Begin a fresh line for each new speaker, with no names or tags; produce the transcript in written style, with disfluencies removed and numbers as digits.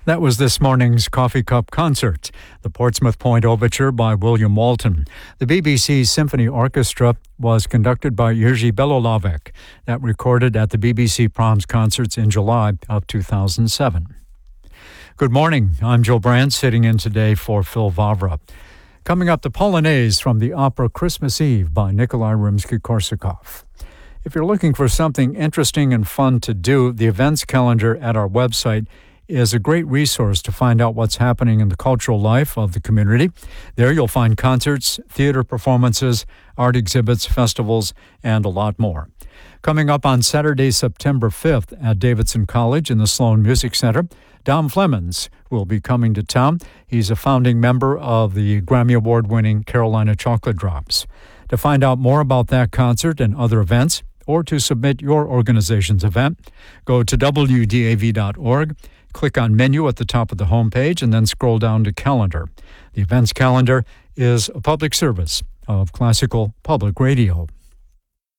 That was this morning's Coffee Cup concert, the Portsmouth Point Overture by William Walton. The BBC Symphony Orchestra was conducted by Jerzy Belolavec, that recorded at the BBC Proms concerts in July of 2007. Good morning, I'm Joe Brandt, sitting in today for Phil Vavra. Coming up, the Polonaise from the opera Christmas Eve by Nikolai Rimsky-Korsakov. If you're looking for something interesting and fun to do, the events calendar at our website is a great resource to find out what's happening in the cultural life of the community. There you'll find concerts, theater performances, art exhibits, festivals, and a lot more. Coming up on Saturday, September 5th at Davidson College in the Sloan Music Center, Dom Flemons will be coming to town. He's a founding member of the Grammy Award-winning Carolina Chocolate Drops. To find out more about that concert and other events, or to submit your organization's event, go to wdav.org. Click on Menu at the top of the homepage and then scroll down to Calendar. The events calendar is a public service of Classical Public Radio.